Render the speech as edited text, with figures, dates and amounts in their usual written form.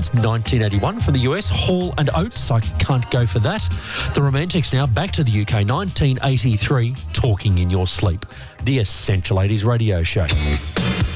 That's 1981 from the US. Hall and Oates, I can't go for that. The Romantics now back to the UK, 1983, Talking in Your Sleep. The Essential 80s radio show.